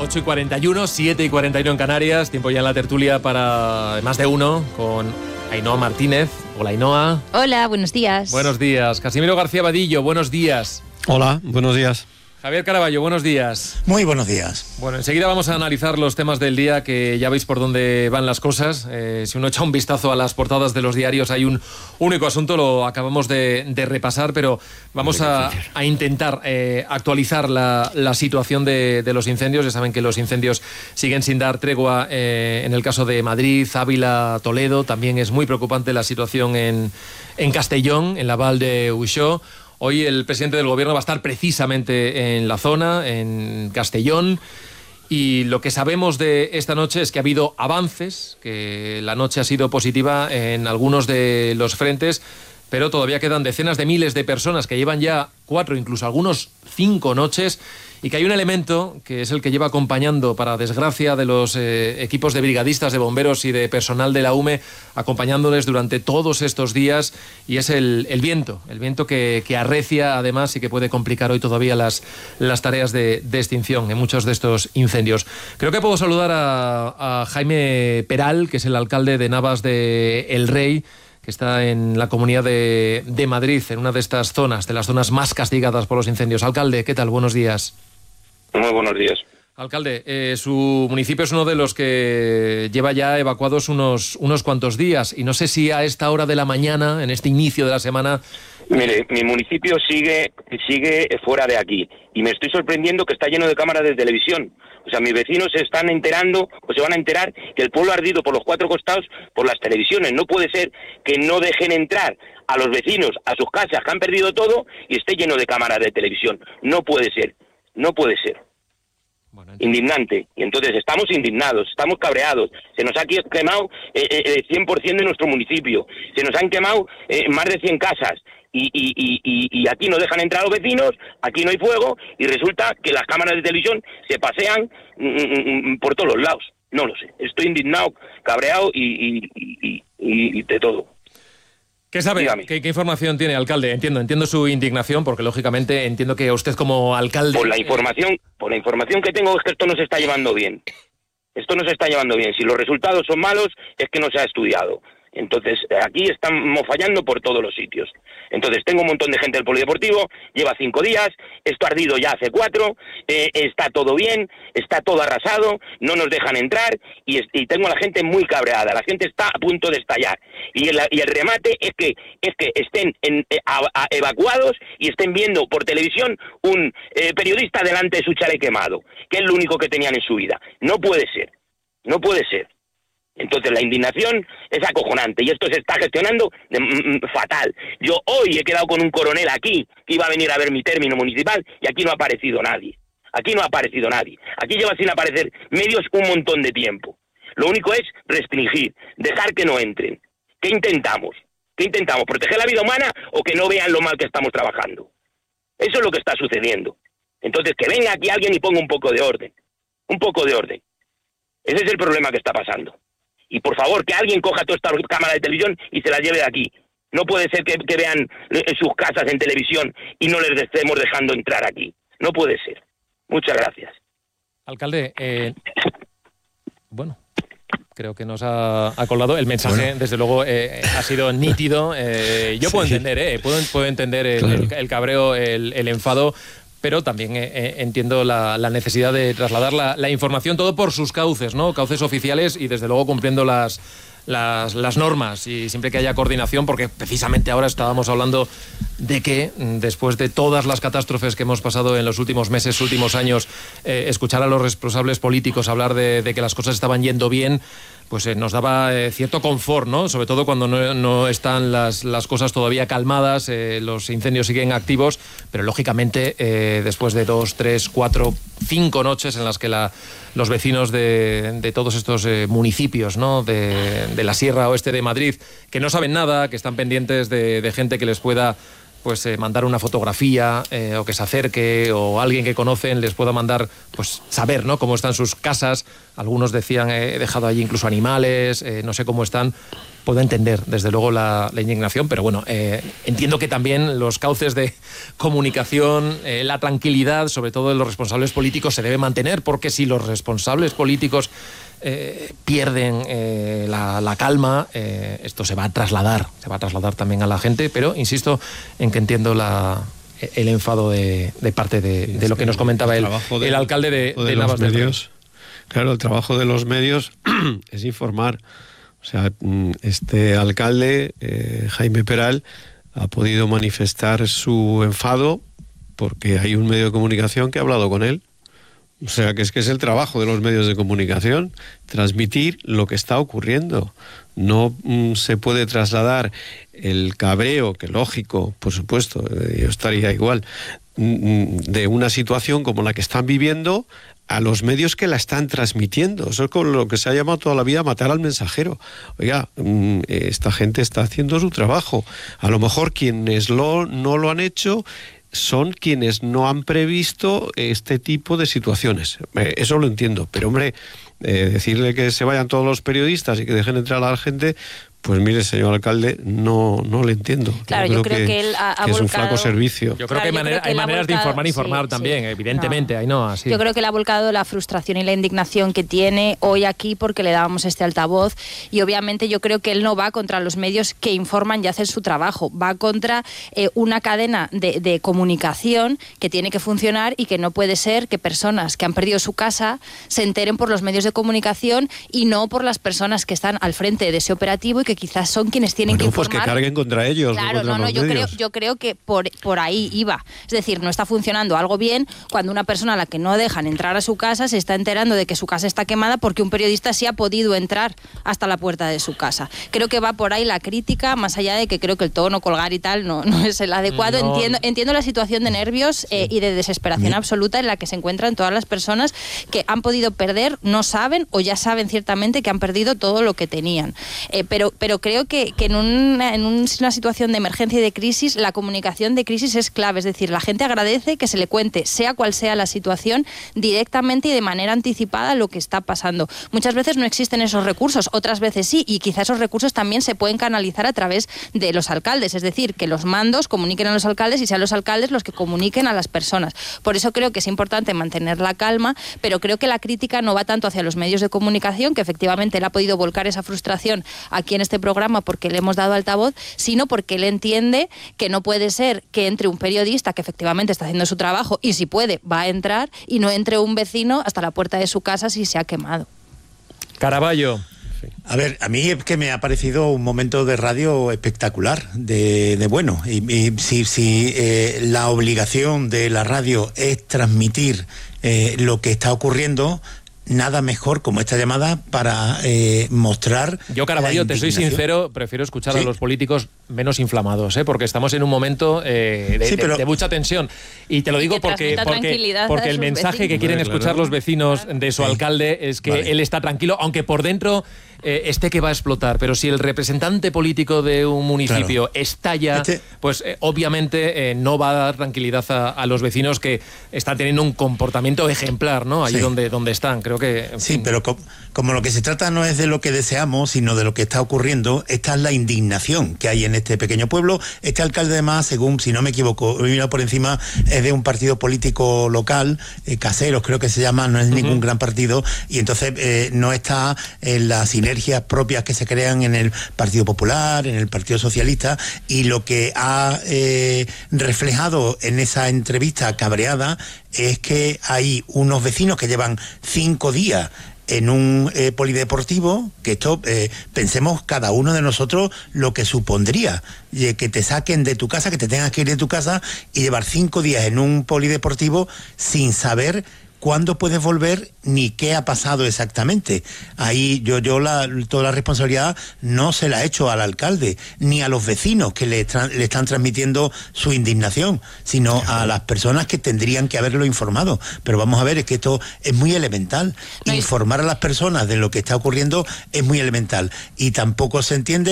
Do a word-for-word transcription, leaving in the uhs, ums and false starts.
ocho y cuarenta y uno, siete y cuarenta y uno en Canarias. Tiempo ya en la tertulia para más de uno con Ainhoa Martínez. Hola, Ainhoa. Hola, buenos días. Buenos días. Casimiro García Vadillo, buenos días. Hola, buenos días. Javier Caraballo, buenos días. Muy buenos días. Bueno, enseguida vamos a analizar los temas del día, que ya veis por dónde van las cosas. Eh, si uno echa un vistazo a las portadas de los diarios, hay un único asunto, lo acabamos de, de repasar, pero vamos a, a intentar eh, actualizar la, la situación de, de los incendios. Ya saben que los incendios siguen sin dar tregua eh, en el caso de Madrid, Ávila, Toledo. También es muy preocupante la situación en, en Castellón, en la Val de Uixó. Hoy el presidente del gobierno va a estar precisamente en la zona, en Castellón, y lo que sabemos de esta noche es que ha habido avances, que la noche ha sido positiva en algunos de los frentes, pero todavía quedan decenas de miles de personas que llevan ya cuatro, incluso algunos cinco noches, y que hay un elemento que es el que lleva acompañando, para desgracia de los eh, equipos de brigadistas, de bomberos y de personal de la U M E, acompañándoles durante todos estos días, y es el, el viento, el viento que, que arrecia además y que puede complicar hoy todavía las, las tareas de, de extinción en muchos de estos incendios. Creo que puedo saludar a, a Jaime Peral, que es el alcalde de Navas de El Rey, que está en la Comunidad de, de Madrid, en una de estas zonas, de las zonas más castigadas por los incendios. Alcalde, ¿qué tal? Buenos días. Muy buenos días. Alcalde, eh, su municipio es uno de los que lleva ya evacuados unos, unos cuantos días, y no sé si a esta hora de la mañana, en este inicio de la semana... Mire, mi municipio sigue, sigue fuera de aquí, y me estoy sorprendiendo que está lleno de cámaras de televisión. O sea, mis vecinos se están enterando, o se van a enterar, que el pueblo ha ardido por los cuatro costados por las televisiones. No puede ser que no dejen entrar a los vecinos a sus casas, que han perdido todo, y esté lleno de cámaras de televisión. No puede ser, no puede ser. Bueno, indignante. Y entonces estamos indignados, estamos cabreados. Se nos ha quemado eh, eh, cien por ciento de nuestro municipio. Se nos han quemado eh, más de cien casas. Y, y, y, y aquí no dejan entrar a los vecinos, aquí no hay fuego, y resulta que las cámaras de televisión se pasean mm, por todos los lados. No lo sé. Estoy indignado, cabreado y, y, y, y, y de todo. ¿Qué sabe? ¿Qué, ¿Qué información tiene, alcalde? Entiendo, entiendo su indignación, porque lógicamente entiendo que usted como alcalde... Por la información, por la información que tengo, es que esto no se está llevando bien. Esto no se está llevando bien. Si los resultados son malos, es que no se ha estudiado. Entonces, aquí estamos fallando por todos los sitios. Entonces, tengo un montón de gente del polideportivo, lleva cinco días, esto ha ardido ya hace cuatro, eh, está todo bien, está todo arrasado, no nos dejan entrar, y, y tengo a la gente muy cabreada, la gente está a punto de estallar. Y el, y el remate es que es que estén en, a, a, evacuados y estén viendo por televisión un eh, periodista delante de su chalet quemado, que es lo único que tenían en su vida. No puede ser, no puede ser. Entonces la indignación es acojonante y esto se está gestionando de, mm, fatal. Yo hoy he quedado con un coronel aquí que iba a venir a ver mi término municipal y aquí no ha aparecido nadie. Aquí no ha aparecido nadie. Aquí lleva sin aparecer medios un montón de tiempo. Lo único es restringir, dejar que no entren. ¿Qué intentamos? ¿Qué intentamos? ¿Proteger la vida humana o que no vean lo mal que estamos trabajando? Eso es lo que está sucediendo. Entonces que venga aquí alguien y ponga un poco de orden. Un poco de orden. Ese es el problema que está pasando. Y por favor, que alguien coja toda esta cámara de televisión y se la lleve de aquí. No puede ser que, que vean sus casas en televisión y no les estemos dejando entrar aquí. No puede ser. Muchas gracias. Alcalde, eh, bueno, creo que nos ha, ha colado. El mensaje, bueno. desde luego, eh, ha sido nítido. Eh, yo sí. puedo entender, eh, puedo, puedo entender el, claro. el, el cabreo, el, el enfado, pero también eh, entiendo la, la necesidad de trasladar la, la información, todo por sus cauces, ¿no? Cauces oficiales y desde luego cumpliendo las, las, las normas, y siempre que haya coordinación, porque precisamente ahora estábamos hablando de que después de todas las catástrofes que hemos pasado en los últimos meses, últimos años, eh, escuchar a los responsables políticos hablar de, de que las cosas estaban yendo bien, pues eh, nos daba eh, cierto confort, ¿no? Sobre todo cuando no, no están las, las cosas todavía calmadas, eh, los incendios siguen activos, pero lógicamente eh, después de dos, tres, cuatro, cinco noches en las que la, los vecinos de, de todos estos eh, municipios, ¿no? de, de la Sierra Oeste de Madrid, que no saben nada, que están pendientes de, de gente que les pueda pues eh, mandar una fotografía eh, o que se acerque, o alguien que conocen les pueda mandar, pues saber, ¿no?, cómo están sus casas. Algunos decían, eh, he dejado allí incluso animales, eh, no sé cómo están. puedo entender desde luego la, la indignación, pero bueno, eh, entiendo que también los cauces de comunicación, eh, la tranquilidad, sobre todo de los responsables políticos, se debe mantener, porque si los responsables políticos eh, pierden eh, la, la calma, eh, esto se va a trasladar, se va a trasladar también a la gente, pero insisto en que entiendo la... el enfado de, de parte de, de lo que nos comentaba el, el, el alcalde de, de, de los Navas de medios. Claro, el trabajo de los medios es informar. O sea, este alcalde, eh, Jaime Peral, ha podido manifestar su enfado porque hay un medio de comunicación que ha hablado con él. O sea, que es que es el trabajo de los medios de comunicación, transmitir lo que está ocurriendo. No mm, se puede trasladar el cabreo, que lógico, por supuesto, eh, yo estaría igual, mm, de una situación como la que están viviendo a los medios que la están transmitiendo. Eso es con lo que se ha llamado toda la vida matar al mensajero. Oiga, mm, esta gente está haciendo su trabajo. A lo mejor quienes lo, no lo han hecho son quienes no han previsto este tipo de situaciones. Eh, eso lo entiendo, pero hombre, eh, decirle que se vayan todos los periodistas y que dejen entrar a la gente, pues mire, señor alcalde, no, no le entiendo. Claro, yo, yo creo que, que él ha, ha que es volcado... un flaco servicio. Yo creo claro, que hay, yo manera, creo que hay maneras volcado, de informar e informar sí, también, sí. evidentemente, no. ahí no, así. Yo creo que él ha volcado la frustración y la indignación que tiene hoy aquí porque le dábamos este altavoz, y obviamente yo creo que él no va contra los medios que informan y hacen su trabajo, va contra eh, una cadena de, de comunicación que tiene que funcionar, y que no puede ser que personas que han perdido su casa se enteren por los medios de comunicación y no por las personas que están al frente de ese operativo y que quizás son quienes tienen bueno, que informar. Pues que carguen contra ellos. Claro, no, contra no, no, los yo medios. creo, yo creo que por, por ahí iba. Es decir, no está funcionando algo bien cuando una persona a la que no dejan entrar a su casa se está enterando de que su casa está quemada porque un periodista sí ha podido entrar hasta la puerta de su casa. Creo que va por ahí la crítica, más allá de que creo que el tono, colgar y tal no, no es el adecuado. No. Entiendo, entiendo la situación de nervios sí. eh, y de desesperación sí. absoluta en la que se encuentran todas las personas que han podido perder, no saben o ya saben ciertamente que han perdido todo lo que tenían. Eh, pero, pero creo que, que en, un, en un, una situación de emergencia y de crisis, la comunicación de crisis es clave. Es decir, la gente agradece que se le cuente, sea cual sea la situación, directamente y de manera anticipada lo que está pasando. Muchas veces no existen esos recursos, otras veces sí, y quizás esos recursos también se pueden canalizar a través de los alcaldes. Es decir, que los mandos comuniquen a los alcaldes y sean los alcaldes los que comuniquen a las personas. Por eso creo que es importante mantener la calma, pero creo que la crítica no va tanto hacia los medios de comunicación, que efectivamente él ha podido volcar esa frustración aquí en este programa porque le hemos dado altavoz, sino porque él entiende que no puede ser que entre un periodista que efectivamente está haciendo su trabajo y si puede va a entrar, y no entre un vecino hasta la puerta de su casa si se ha quemado. Caraballo. A ver, a mí es que me ha parecido un momento de radio espectacular, de, de bueno. Y, y si, si eh, la obligación de la radio es transmitir eh, lo que está ocurriendo, nada mejor como esta llamada para eh, mostrar. Yo, Caraballo, te soy sincero, prefiero escuchar ¿Sí? a los políticos menos inflamados, ¿eh? Porque estamos en un momento eh, de, sí, pero... de, de mucha tensión. Y te lo digo porque, porque, porque el mensaje vecinos. que quieren escuchar claro. los vecinos de su sí. alcalde es que vale. él está tranquilo, aunque por dentro eh, esté que va a explotar. Pero si el representante político de un municipio claro. estalla, este... pues eh, obviamente eh, no va a dar tranquilidad a, a los vecinos que están teniendo un comportamiento ejemplar, ¿no? Allí sí. donde, donde están. Creo que... Sí, pero co como lo que se trata no es de lo que deseamos, sino de lo que está ocurriendo, esta es la indignación que hay en este pequeño pueblo. Este alcalde, además, según, si no me equivoco, he mirado por encima, es de un partido político local, eh, Caseros creo que se llama, no es uh-huh. ningún gran partido, y entonces eh, no está en las sinergias propias que se crean en el Partido Popular, en el Partido Socialista, y lo que ha eh, reflejado en esa entrevista cabreada es que hay unos vecinos que llevan cinco días en un eh, polideportivo, que esto, eh, pensemos cada uno de nosotros lo que supondría, eh, que te saquen de tu casa, que te tengas que ir de tu casa y llevar cinco días en un polideportivo sin saber cuándo puedes volver ni qué ha pasado exactamente. Ahí yo, yo la, toda la responsabilidad no se la he hecho al alcalde, ni a los vecinos que le, le están transmitiendo su indignación, sino a las personas que tendrían que haberlo informado. Pero vamos a ver, es que esto es muy elemental. Informar a las personas de lo que está ocurriendo es muy elemental. Y tampoco se entiende